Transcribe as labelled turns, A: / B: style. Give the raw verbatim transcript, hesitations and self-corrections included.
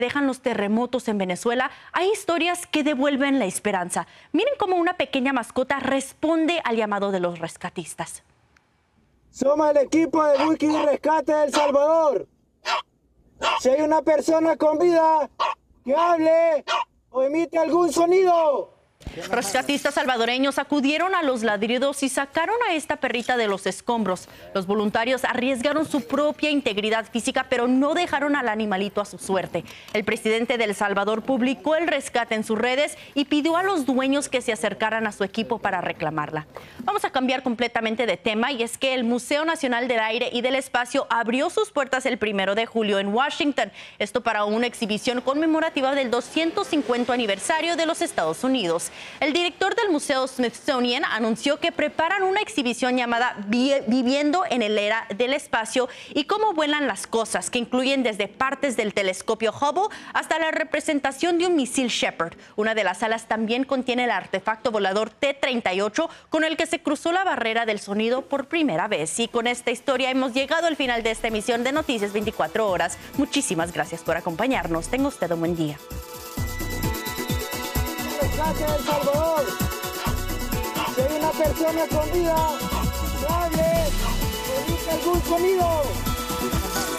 A: dejan los terremotos en Venezuela, hay historias que devuelven la esperanza. Miren cómo una pequeña mascota responde al llamado de los rescatistas.
B: Somos el equipo de búsqueda y rescate de El Salvador. Si hay una persona con vida, que hable o emite algún sonido.
A: Rescatistas salvadoreños acudieron a los ladridos y sacaron a esta perrita de los escombros. Los voluntarios arriesgaron su propia integridad física, pero no dejaron al animalito a su suerte. El presidente de El Salvador publicó el rescate en sus redes y pidió a los dueños que se acercaran a su equipo para reclamarla. Vamos a cambiar completamente de tema, y es que el Museo Nacional del Aire y del Espacio abrió sus puertas el primero de julio en Washington. Esto para una exhibición conmemorativa del doscientos cincuenta aniversario de los Estados Unidos. El director del Museo Smithsonian anunció que preparan una exhibición llamada Viviendo en el Era del Espacio y cómo vuelan las cosas, que incluyen desde partes del telescopio Hubble hasta la representación de un misil Shepard. Una de las salas también contiene el artefacto volador T treinta y ocho con el que se cruzó la barrera del sonido por primera vez. Y con esta historia hemos llegado al final de esta emisión de Noticias veinticuatro horas. Muchísimas gracias por acompañarnos. Tenga usted un buen día.
B: Rescate de El Salvador. Si hay una persona con vida, que hable, emite algún sonido.